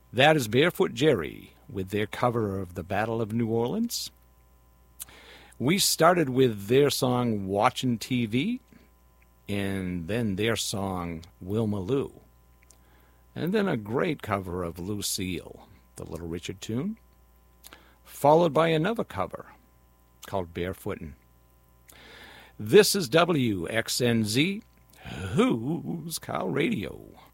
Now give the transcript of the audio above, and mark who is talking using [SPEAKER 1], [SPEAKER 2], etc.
[SPEAKER 1] That is Barefoot Jerry with their cover of the Battle of New Orleans. We started with their song Watchin' TV, and then their song Wilma Lou, and then a great cover of Lucille, the Little Richard tune, followed by another cover called Barefootin'. This is WXNZ, Who's Cow Radio.